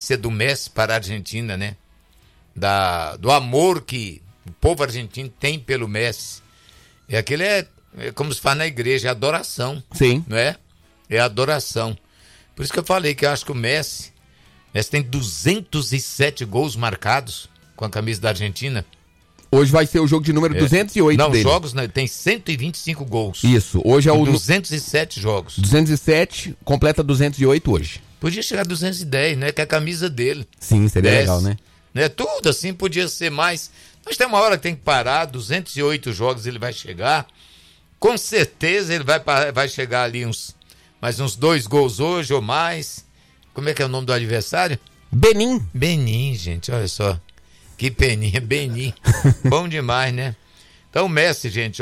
importância do Messi para a Argentina, né? Do amor que o povo argentino tem pelo Messi. E aquilo é como se fala na igreja, é adoração. Sim. Não é? É adoração. Por isso que eu falei que eu acho que o Messi tem 207 gols marcados com a camisa da Argentina. Hoje vai ser o jogo de número 208 não, dele. jogos, né, tem 125 gols. Isso, hoje é o... 207 jogos. 207, completa 208 hoje. Podia chegar a 210, né? Que é a camisa dele. Sim, seria legal, né? Tudo assim podia ser mais. Mas tem uma hora que tem que parar, 208 jogos ele vai chegar. Com certeza ele vai chegar ali mais uns 2 gols hoje ou mais. Como é que é o nome do adversário? Benin. Benin, gente, olha só. Que peninha, Benin. Bom demais, né? Então o Messi, gente,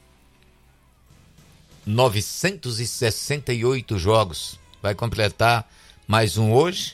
968 jogos. Vai completar mais um hoje.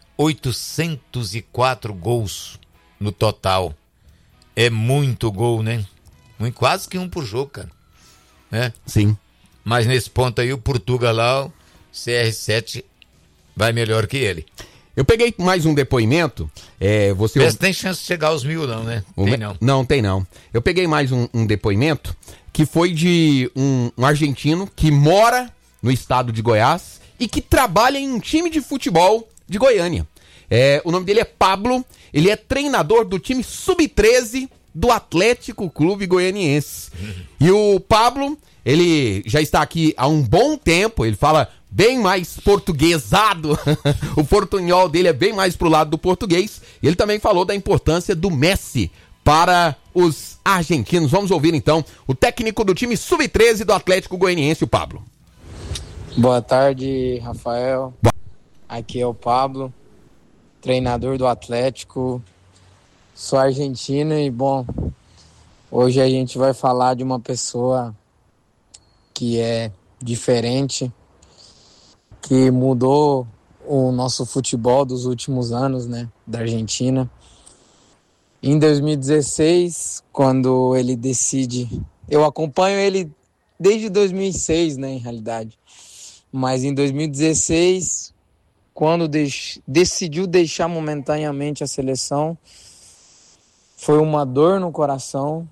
804 gols no total. É muito gol, né? Quase que um por jogo, cara. Né? Sim. Mas nesse ponto aí, o Portugal lá, o CR7, vai melhor que ele. Eu peguei mais um depoimento. Mas tem chance de chegar aos 1000, não, né? Tem não. Não, tem não. Eu peguei mais um depoimento que foi de um argentino que mora no estado de Goiás e que trabalha em um time de futebol de Goiânia. O nome dele é Pablo, ele é treinador do time Sub-13 do Atlético Clube Goianiense. E o Pablo, ele já está aqui há um bom tempo, ele fala bem mais portuguesado, o portunhol dele é bem mais pro lado do português. Ele também falou da importância do Messi para os argentinos. Vamos ouvir então o técnico do time Sub-13 do Atlético Goianiense, o Pablo. Boa tarde, Rafael. Aqui é o Pablo, treinador do Atlético. Sou argentino e, bom, hoje a gente vai falar de uma pessoa que é diferente, que mudou o nosso futebol dos últimos anos, né, da Argentina. Em 2016, quando ele decide... Eu acompanho ele desde 2006, né, em realidade. Mas em 2016, quando decidiu deixar momentaneamente a seleção, foi uma dor no coração,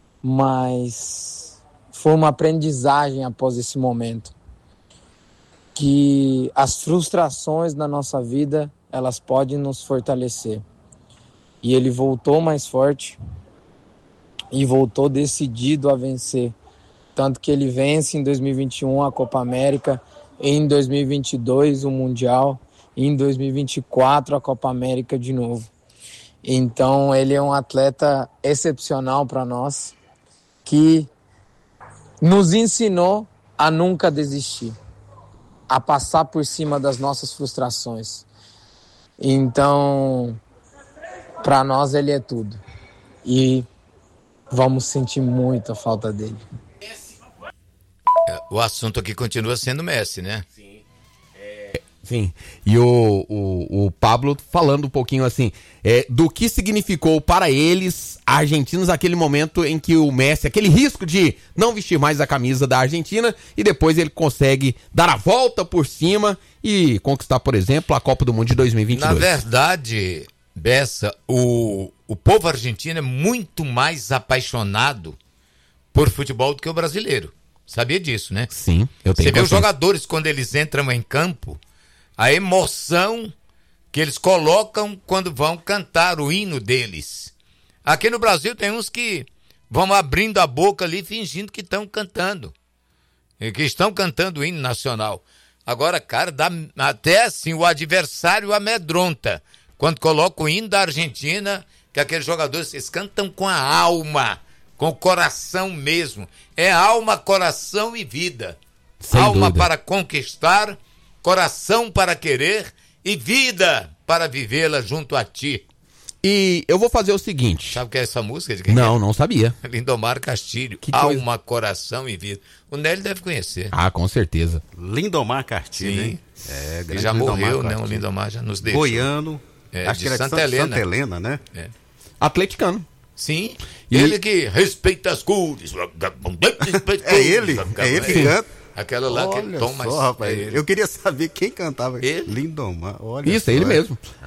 mas foi uma aprendizagem após esse momento. Que as frustrações na nossa vida, elas podem nos fortalecer. E ele voltou mais forte e voltou decidido a vencer. Tanto que ele vence em 2021 a Copa América, em 2022 o Mundial, e em 2024 a Copa América de novo. Então ele é um atleta excepcional para nós, que nos ensinou a nunca desistir, a passar por cima das nossas frustrações. Então, para nós ele é tudo. E vamos sentir muito a falta dele. O assunto aqui continua sendo Messi, né? Sim. E o Pablo falando um pouquinho assim, do que significou para eles, argentinos, aquele momento em que o Messi, aquele risco de não vestir mais a camisa da Argentina, e depois ele consegue dar a volta por cima e conquistar, por exemplo, a Copa do Mundo de 2022. Na verdade, Bessa, o povo argentino é muito mais apaixonado por futebol do que o brasileiro. Sabia disso, né? Sim, eu tenho. Você vê os jogadores quando eles entram em campo, a emoção que eles colocam quando vão cantar o hino deles. Aqui no Brasil tem uns que vão abrindo a boca ali fingindo que estão cantando. Que estão cantando o hino nacional. Agora, cara, dá até assim, o adversário amedronta. Quando coloca o hino da Argentina, que aqueles jogadores, eles cantam com a alma, com o coração mesmo. É alma, coração e vida. Sem alma dúvida. Para conquistar, coração para querer e vida para vivê-la junto a ti. E eu vou fazer o seguinte. Sabe o que é essa música? De quem Não, é? não sabia. Lindomar Castilho. Que alma, coração e vida. O Nélio deve conhecer. Ah, com certeza. Lindomar Castilho, hein? Ele já morreu, né? O Lindomar já nos deixou. Goiano. Acho que era de Santa Helena, né? Atleticano. Sim. Ele que respeita as cores. É ele que canta. Aquela lá que ele toma. Só, rapaz, eu queria saber quem cantava. Ele? Lindomar. Olha Isso, só, ele mesmo.